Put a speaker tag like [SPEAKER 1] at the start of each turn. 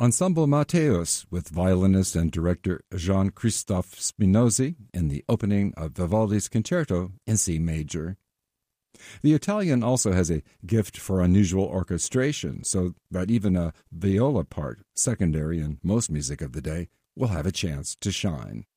[SPEAKER 1] Ensemble Matteus with violinist and director Jean-Christophe Spinozzi in the opening of Vivaldi's Concerto in C major. The Italian also has a gift for unusual orchestration, so that even a viola part, secondary in most music of the day, will have a chance to shine.